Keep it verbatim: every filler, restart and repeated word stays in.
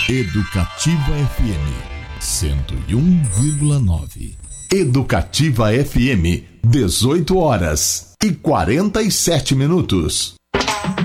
Educativa F M cento e um vírgula nove. Educativa F M, dezoito horas e quarenta e sete minutos.